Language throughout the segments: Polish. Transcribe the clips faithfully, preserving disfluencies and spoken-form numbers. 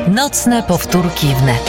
Nocne powtórki wnet.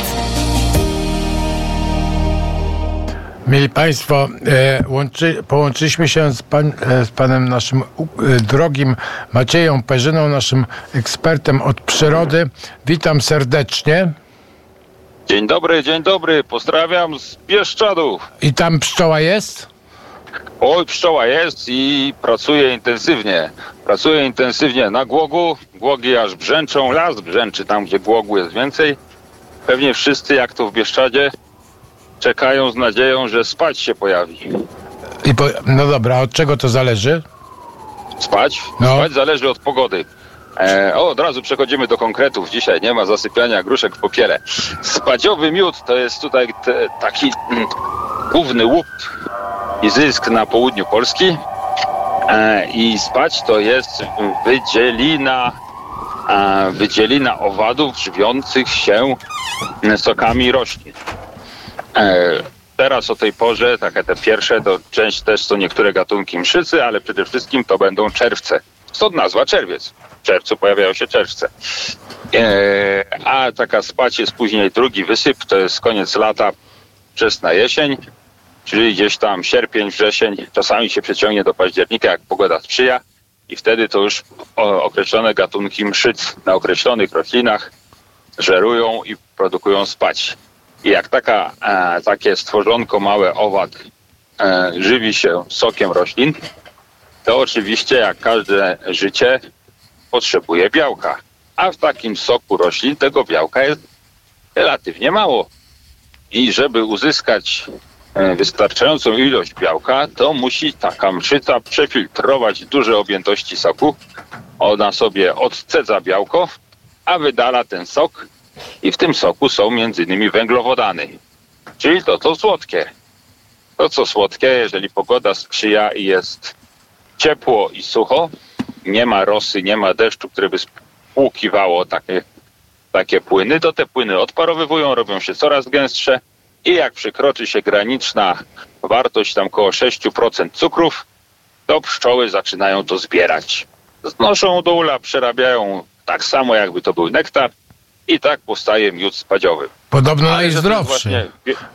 Mieli Państwo, e, łączy, połączyliśmy się z, pan, e, z panem naszym e, drogim Maciejem Perzyną, naszym ekspertem od przyrody. Witam serdecznie. Dzień dobry, dzień dobry. Pozdrawiam z Bieszczadów. I tam pszczoła jest? Oj, pszczoła jest i pracuje intensywnie. Pracuje intensywnie na głogu. Głogi aż brzęczą. Las brzęczy tam, gdzie głogu jest więcej. Pewnie wszyscy, jak to w Bieszczadzie, czekają z nadzieją, że spać się pojawi. I po, no dobra, od czego to zależy? Spać? No. Spać zależy od pogody. E, o, od razu przechodzimy do konkretów. Dzisiaj nie ma zasypiania gruszek w popiele. Spadziowy miód to jest tutaj te, taki mm, główny łup i zysk na południu Polski. E, I spać to jest wydzielina, e, wydzielina owadów żywiących się sokami roślin. E, teraz o tej porze, takie te pierwsze, to część też są niektóre gatunki mszycy, ale przede wszystkim to będą czerwce. Stąd nazwa czerwiec. W czerwcu pojawiają się czerwce. E, a taka spać jest później drugi wysyp, to jest koniec lata, wczesna jesień, czyli gdzieś tam sierpień, wrzesień, czasami się przeciągnie do października, jak pogoda sprzyja i wtedy to już o, określone gatunki mszyc na określonych roślinach żerują i produkują spać. I jak taka, e, takie stworzonko małe owad e, żywi się sokiem roślin, to oczywiście jak każde życie potrzebuje białka. A w takim soku roślin tego białka jest relatywnie mało. I żeby uzyskać e, wystarczającą ilość białka, to musi taka mszyca przefiltrować duże objętości soku. Ona sobie odcedza białko, a wydala ten sok. I w tym soku są między innymi węglowodany, czyli to, co słodkie. To, co słodkie, jeżeli pogoda sprzyja i jest ciepło i sucho, nie ma rosy, nie ma deszczu, który by spłukiwało takie, takie płyny, to te płyny odparowywują, robią się coraz gęstsze i jak przekroczy się graniczna wartość tam około sześć procent cukrów, to pszczoły zaczynają to zbierać. Znoszą do ula, przerabiają tak samo, jakby to był nektar, i tak powstaje miód spadziowy. Podobno najzdrowszy. Właśnie,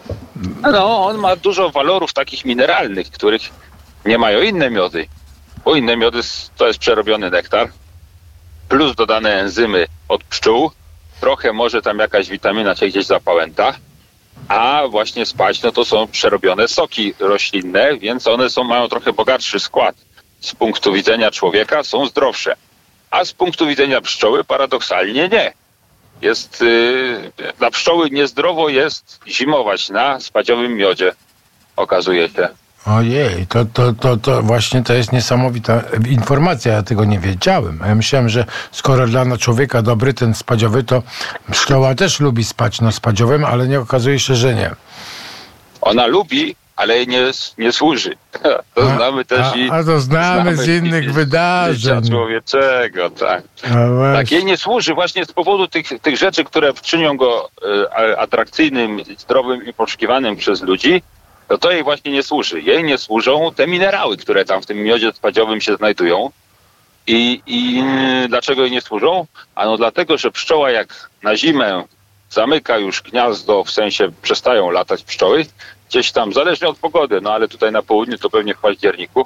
no, on ma dużo walorów takich mineralnych, których nie mają inne miody. Bo inne miody to jest przerobiony nektar, plus dodane enzymy od pszczół, trochę może tam jakaś witamina się gdzieś zapałęta, a właśnie spać, no to są przerobione soki roślinne, więc one są, mają trochę bogatszy skład. Z punktu widzenia człowieka są zdrowsze, a z punktu widzenia pszczoły paradoksalnie nie. Jest yy, dla pszczoły niezdrowo jest zimować na spadziowym miodzie, okazuje się. Ojej, to, to, to, to właśnie to jest niesamowita informacja, ja tego nie wiedziałem. A ja myślałem, że skoro dla człowieka dobry ten spadziowy, to pszczoła też lubi spać na spadziowym, ale nie okazuje się, że nie. Ona lubi, ale jej nie, nie służy. To a, znamy też a, i... A to znamy, znamy z innych i, wydarzeń. Życia człowieczego, tak. Tak, jej nie służy właśnie z powodu tych, tych rzeczy, które czynią go e, atrakcyjnym, zdrowym i poszukiwanym przez ludzi, to to jej właśnie nie służy. Jej nie służą te minerały, które tam w tym miodzie spadziowym się znajdują. I, i dlaczego jej nie służą? Ano dlatego, że pszczoła jak na zimę zamyka już gniazdo, w sensie przestają latać pszczoły, gdzieś tam, zależnie od pogody, no ale tutaj na południu to pewnie w październiku,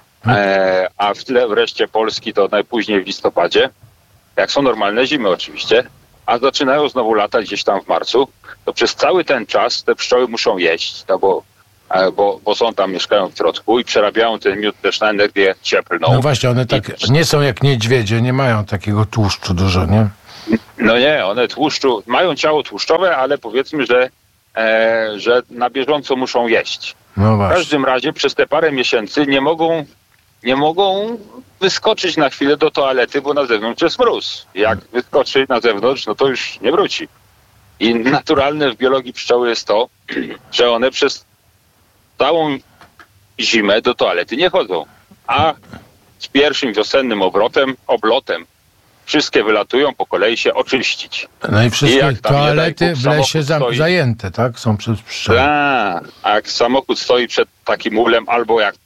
e, a w tle wreszcie Polski to najpóźniej w listopadzie, jak są normalne zimy oczywiście, a zaczynają znowu latać gdzieś tam w marcu, to przez cały ten czas te pszczoły muszą jeść, no bo, e, bo, bo są tam, mieszkają w środku i przerabiają ten miód też na energię cieplną. No właśnie, one tak I, nie są jak niedźwiedzie, nie mają takiego tłuszczu dużo, nie? No nie, one tłuszczu, mają ciało tłuszczowe, ale powiedzmy, że E, że na bieżąco muszą jeść. No w każdym razie przez te parę miesięcy nie mogą, nie mogą wyskoczyć na chwilę do toalety, bo na zewnątrz jest mróz. Jak wyskoczy na zewnątrz, no to już nie wróci. I naturalne w biologii pszczoły jest to, że one przez całą zimę do toalety nie chodzą. A z pierwszym wiosennym obrotem, oblotem wszystkie wylatują po kolei się oczyścić. No i wszystkie I toalety w lesie za, stoi, zajęte, tak? Są przez pszczoły. A, a jak samochód stoi przed takim ulem, albo jak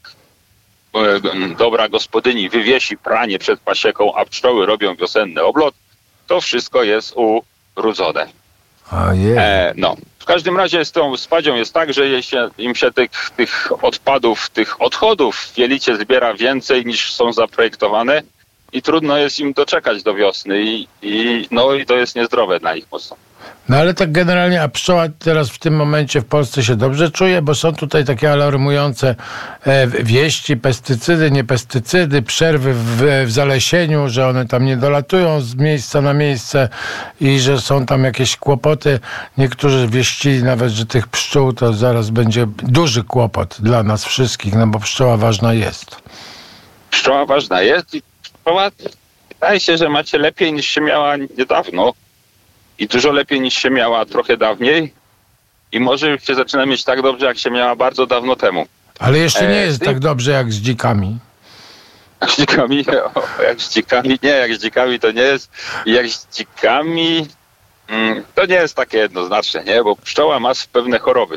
e, dobra gospodyni wywiesi pranie przed pasieką, a pszczoły robią wiosenny oblot, to wszystko jest u rudzone. Ojej. E, no, w każdym razie z tą spadzią jest tak, że jej się, im się tych, tych odpadów, tych odchodów w jelicie zbiera więcej niż są zaprojektowane i trudno jest im doczekać do wiosny i, i, no, i to jest niezdrowe dla nich mocno. No ale tak generalnie, a pszczoła teraz w tym momencie w Polsce się dobrze czuje, bo są tutaj takie alarmujące e, wieści, pestycydy, nie pestycydy, przerwy w, w zalesieniu, że one tam nie dolatują z miejsca na miejsce i że są tam jakieś kłopoty. Niektórzy wieścili nawet, że tych pszczół to zaraz będzie duży kłopot dla nas wszystkich, no bo pszczoła ważna jest. Pszczoła ważna jest i pszczoła wydaje się, że macie lepiej niż się miała niedawno. I dużo lepiej niż się miała trochę dawniej i może już się zaczyna mieć tak dobrze, jak się miała bardzo dawno temu. Ale jeszcze nie E, jest ty... tak dobrze jak z dzikami. Jak z dzikami? O, jak z dzikami? Nie, jak z dzikami to nie jest. I jak z dzikami mm, to nie jest takie jednoznaczne, nie? Bo pszczoła ma pewne choroby.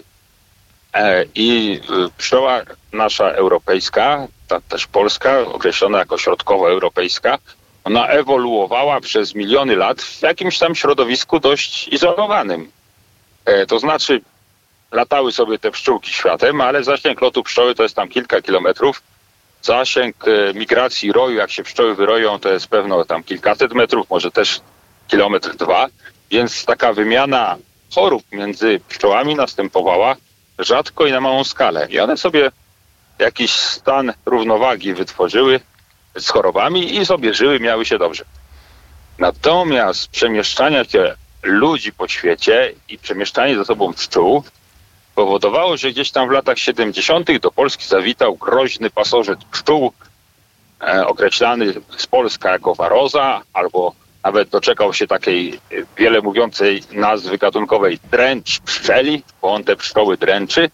E, I y, pszczoła nasza europejska, ta też polska, określona jako środkowoeuropejska, ona ewoluowała przez miliony lat w jakimś tam środowisku dość izolowanym. E, to znaczy latały sobie te pszczółki światem, ale zasięg lotu pszczoły to jest tam kilka kilometrów. Zasięg e, migracji roju, jak się pszczoły wyroją, to jest pewno tam kilkaset metrów, może też kilometr dwa. Więc taka wymiana chorób między pszczołami następowała rzadko i na małą skalę. I one sobie jakiś stan równowagi wytworzyły z chorobami i sobie żyły, miały się dobrze. Natomiast przemieszczania się ludzi po świecie i przemieszczanie ze sobą pszczół powodowało, że gdzieś tam w latach siedemdziesiątych do Polski zawitał groźny pasożyt pszczół, e, określany z Polska jako waroza, albo nawet doczekał się takiej wiele mówiącej nazwy gatunkowej dręcz pszczeli, bo on te pszczoły dręczy,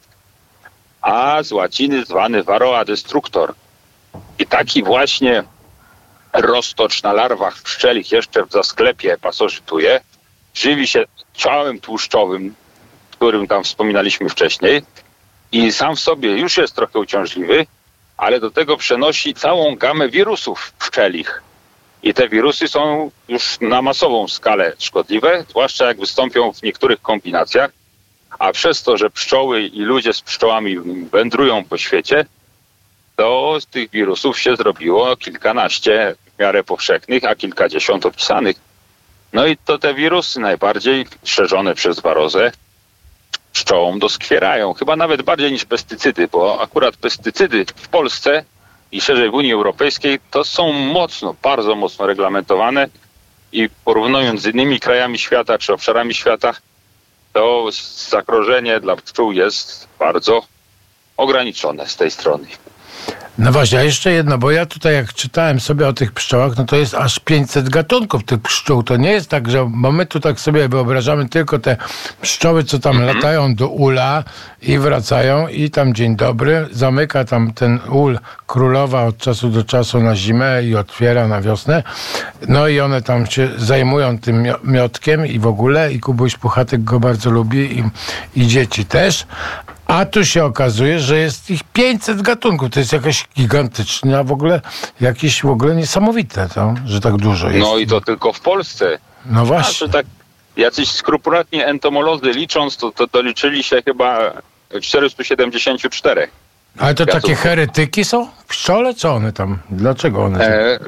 a z łaciny zwany varroa destructor. I taki właśnie roztocz na larwach pszczelich jeszcze w zasklepie pasożytuje, żywi się ciałem tłuszczowym, którym tam wspominaliśmy wcześniej i sam w sobie już jest trochę uciążliwy, ale do tego przenosi całą gamę wirusów pszczelich. I te wirusy są już na masową skalę szkodliwe, zwłaszcza jak wystąpią w niektórych kombinacjach, a przez to, że pszczoły i ludzie z pszczołami wędrują po świecie, to z tych wirusów się zrobiło kilkanaście w miarę powszechnych, a kilkadziesiąt opisanych. No i to te wirusy najbardziej szerzone przez warozę pszczołom doskwierają. Chyba nawet bardziej niż pestycydy, bo akurat pestycydy w Polsce i szerzej w Unii Europejskiej to są mocno, bardzo mocno reglamentowane i porównując z innymi krajami świata czy obszarami świata, to zagrożenie dla pszczół jest bardzo ograniczone z tej strony. No właśnie, a jeszcze jedno, bo ja tutaj jak czytałem sobie o tych pszczołach, no to jest aż pięćset gatunków tych pszczół. To nie jest tak, że, bo my tu tak sobie wyobrażamy tylko te pszczoły, co tam mm-hmm. latają do ula i wracają i tam dzień dobry, zamyka tam ten ul królowa od czasu do czasu na zimę i otwiera na wiosnę. No i one tam się zajmują tym miotkiem i w ogóle i Kubuś Puchatek go bardzo lubi i, i dzieci też. A tu się okazuje, że jest ich pięćset gatunków. To jest jakaś gigantyczna w ogóle, jakieś w ogóle niesamowite, to, że tak dużo jest. No i to tylko w Polsce. No właśnie. Znaczy tak jacyś skrupulatni entomolodzy licząc, to, to doliczyli się chyba czterysta siedemdziesiąt cztery. Ale to gatunków. Takie heretyki są w pszczole? Co one tam? Dlaczego one tam?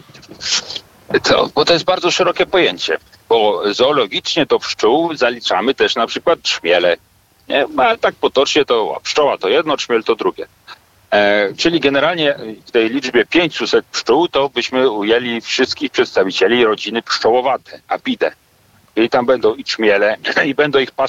E, to, bo to jest bardzo szerokie pojęcie. Bo zoologicznie do pszczół zaliczamy też na przykład trzmiele. Nie? A tak potocznie to pszczoła to jedno, trzmiel to drugie. E, czyli generalnie w tej liczbie pięćset pszczół to byśmy ujęli wszystkich przedstawicieli rodziny pszczołowate, Apidae. I tam będą i trzmiele, i będą ich pas